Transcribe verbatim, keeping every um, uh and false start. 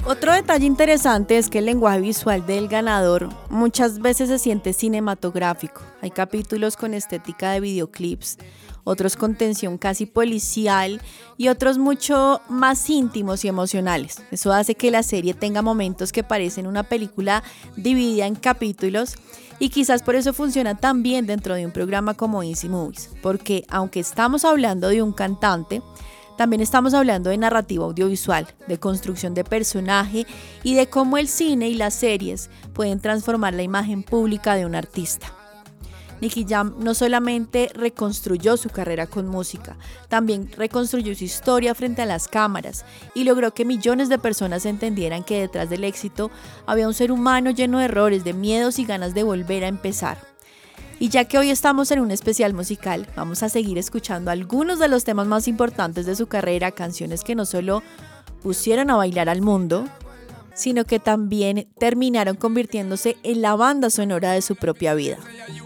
Otro detalle interesante es que el lenguaje visual del ganador muchas veces se siente cinematográfico. Hay capítulos con estética de videoclips, otros con tensión casi policial y otros mucho más íntimos y emocionales. Eso hace que la serie tenga momentos que parecen una película dividida en capítulos y quizás por eso funciona tan bien dentro de un programa como Easy Movies, porque aunque estamos hablando de un cantante, también estamos hablando de narrativa audiovisual, de construcción de personaje y de cómo el cine y las series pueden transformar la imagen pública de un artista. Nicky Jam no solamente reconstruyó su carrera con música, también reconstruyó su historia frente a las cámaras y logró que millones de personas entendieran que detrás del éxito había un ser humano lleno de errores, de miedos y ganas de volver a empezar. Y ya que hoy estamos en un especial musical, vamos a seguir escuchando algunos de los temas más importantes de su carrera, canciones que no solo pusieron a bailar al mundo, sino que también terminaron convirtiéndose en la banda sonora de su propia vida.